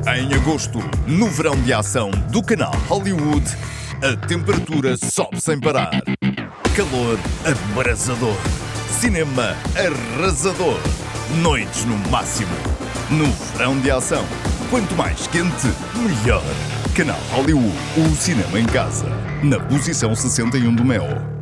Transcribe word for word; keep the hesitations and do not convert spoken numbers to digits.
Em agosto, no verão de ação do canal Hollywood, a temperatura sobe sem parar. Calor abrasador. Cinema arrasador. Noites no máximo. No verão de ação, quanto mais quente, melhor. Canal Hollywood, o cinema em casa. Na posição sessenta e um do Mel.